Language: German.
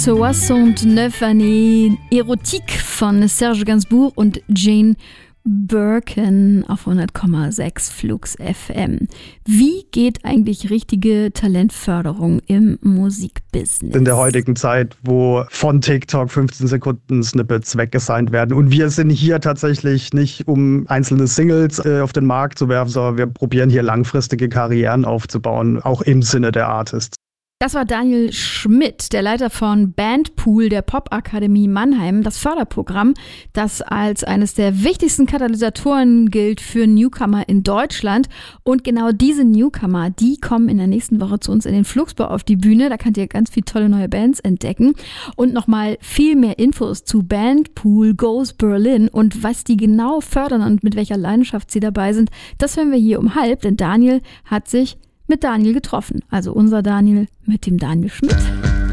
69 Années Erotik von Serge Gainsbourg und Jane Birkin auf 100,6 Flux FM. Wie geht eigentlich richtige Talentförderung im Musikbusiness? In der heutigen Zeit, wo von TikTok 15 Sekunden Snippets weggesigned werden. Und wir sind hier tatsächlich nicht, um einzelne Singles auf den Markt zu werfen, sondern wir probieren hier langfristige Karrieren aufzubauen, auch im Sinne der Artists. Das war Daniel Schmidt, der Leiter von Bandpool der Popakademie Mannheim, das Förderprogramm, das als eines der wichtigsten Katalysatoren gilt für Newcomer in Deutschland. Und genau diese Newcomer, die kommen in der nächsten Woche zu uns in den Fluxbau auf die Bühne. Da könnt ihr ganz viele tolle neue Bands entdecken. Und nochmal viel mehr Infos zu Bandpool Goes Berlin und was die genau fördern und mit welcher Leidenschaft sie dabei sind, das hören wir hier um 12:30, denn Daniel hat sich mit Daniel getroffen. Also unser Daniel mit dem Daniel Schmidt.